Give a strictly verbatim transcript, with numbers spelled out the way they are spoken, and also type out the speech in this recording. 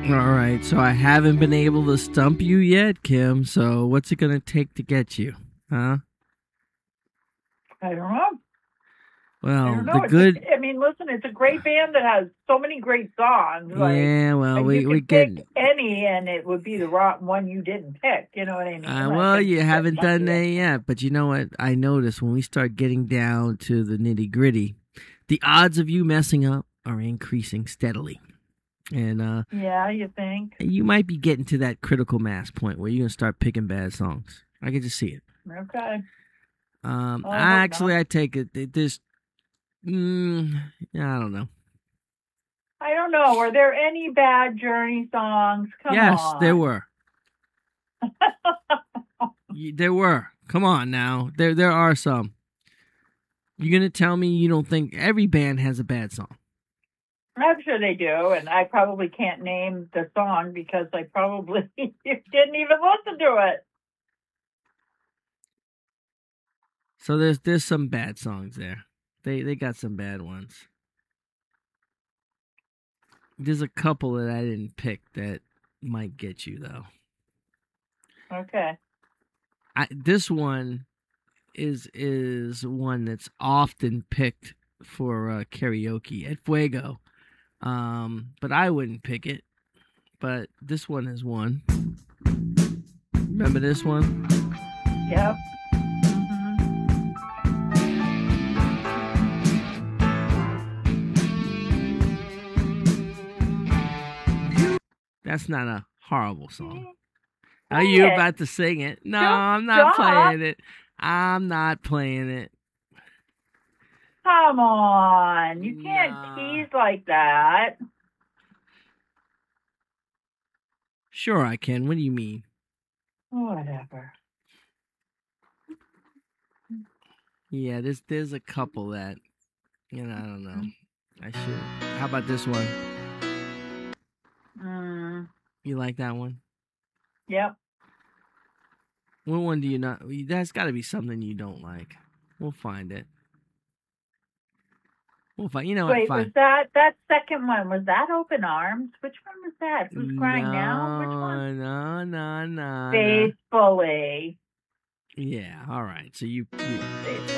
All right, so I haven't been able to stump you yet, Kim. So what's it gonna take to get you, huh? I don't know. I Well, don't the know. It's good, a, I mean, listen, it's a great band that has so many great songs. Like, yeah. Well, like you we we could get. pick any, and it would be the rock one you didn't pick. You know what I mean? Uh, Like, well, I you just get haven't done lucky. that yet, but you know what? I noticed when we start getting down to the nitty gritty, the odds of you messing up are increasing steadily, and uh, Yeah, you think? you might be getting to that critical mass point where you're gonna start picking bad songs. I can just see it. Okay. Um, Well, I hope actually, not. I take it. There's, mm, I don't know. I don't know. Were there any bad Journey songs? Come Yes, there on. were. There were. Come on now. There there are some. You're gonna tell me you don't think every band has a bad song? I'm sure they do, and I probably can't name the song because I probably didn't even listen to it. So there's there's some bad songs there. They they got some bad ones. There's a couple that I didn't pick that might get you though. Okay. I, this one is is one that's often picked for uh, karaoke at Fuego. Um, but I wouldn't pick it. But this one is one. Remember this one? Yep. Mm-hmm. That's not a horrible song. Are Play you it. about to sing it? No, Don't I'm not stop. playing it. I'm not playing it. Come on. You can't Nah. tease like that. Sure I can. What do you mean? Whatever. Yeah, there's there's a couple that, you know, I don't know. I should. How about this one? Mm, You like that one? yep. What one do you not? That's got to be something you don't like. We'll find it. We'll find. You know what? Wait, was Fine. that that second one? Was that Open Arms? Which one was that? Who's crying now? Which one? No, no, no, no, no. Faithfully. Yeah. All right. So you. you Faithfully.